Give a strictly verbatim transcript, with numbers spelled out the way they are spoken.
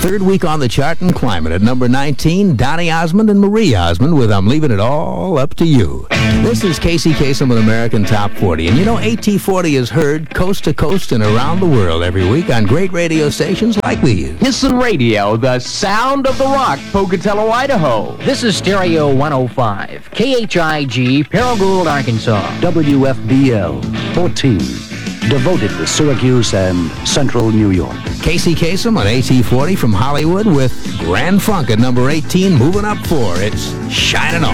Third week on the chart and climbing at number nineteen, Donny Osmond and Marie Osmond with I'm Leaving It All Up to You. This is Casey Kasem with American Top forty. And you know, A T forty is heard coast to coast and around the world every week on great radio stations like these. Hisson Radio, the sound of the rock, Pocatello, Idaho. This is Stereo one oh five, K H I G, Paragould, Arkansas. W F B L fourteen, devoted to Syracuse and Central New York. Casey Kasem on A T forty from Hollywood with Grand Funk at number eighteen, moving up four. It's Shining On.